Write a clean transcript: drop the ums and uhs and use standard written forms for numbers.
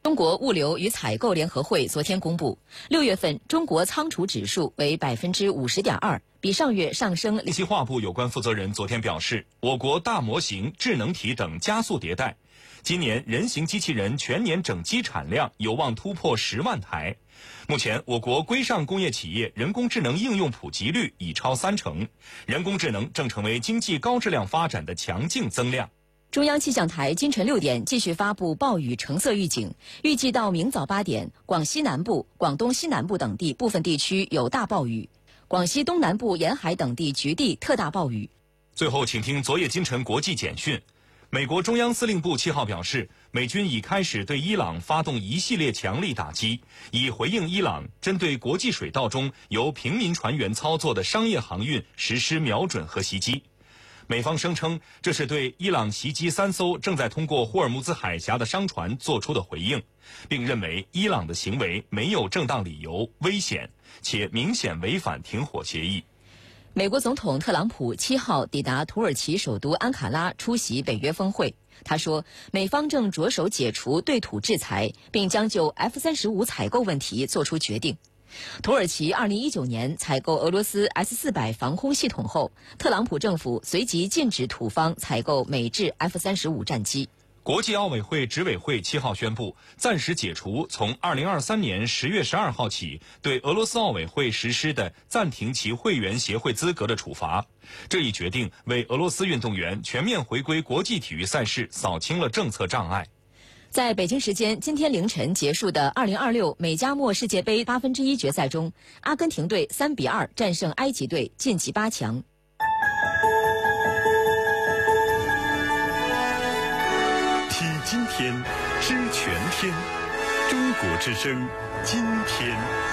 中国物流与采购联合会昨天公布，6月份中国仓储指数为50.2%，比上月上升。 信息化部有关负责人昨天表示，我国大模型、智能体等加速迭代，今年人形机器人全年整机产量有望突破10万台。目前，我国规上工业企业人工智能应用普及率已超30%，人工智能正成为经济高质量发展的强劲增量。 中央气象台今晨6点继续发布暴雨橙色预警，预计到明早8点，广西南部、广东西南部等地部分地区有大暴雨，广西东南部沿海等地局地特大暴雨。 最后，请听昨夜今晨国际简讯。美国中央司令部7号表示，美军已开始对伊朗发动一系列强力打击，以回应伊朗针对国际水道中由平民船员操作的商业航运实施瞄准和袭击。美方声称，这是对伊朗袭击3艘正在通过霍尔木兹海峡的商船做出的回应，并认为伊朗的行为没有正当理由、危险，且明显违反停火协议。 美国总统特朗普7号抵达土耳其首都安卡拉出席北约峰会。他说，美方正着手解除对土制裁，并将就 F-35采购问题作出决定。土耳其2019年采购俄罗斯 S-400防空系统后，特朗普政府随即禁止土方采购美制 F-35战机。 国际奥委会执委会7号宣布，暂时解除从2023年10月12号起对俄罗斯奥委会实施的暂停其会员协会资格的处罚。这一决定为俄罗斯运动员全面回归国际体育赛事扫清了政策障碍。 在北京时间今天凌晨结束的2026美加墨世界杯1/8决赛中，阿根廷队3-2战胜埃及队，晋级8强。 听今天，知全天，中国之声，今天。